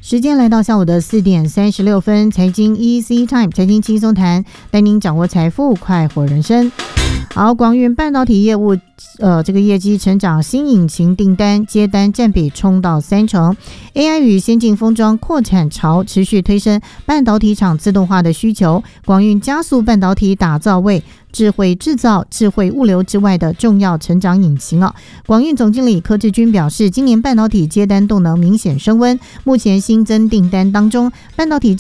时间来到下午的4点36分，财经 Easy Time， 财经轻松谈，带您掌握财富，快活人生。好，广运半导体业务这个业绩成长，新引擎订单接单占比冲到30%。AI 与先进封装扩产潮持续推升半导体厂自动化的需求，广运加速半导体打造为智慧制造、智慧物流之外的重要成长引擎啊。广运总经理柯志军表示，今年半导体接单动能明显升温，目前新增订单当中，半导体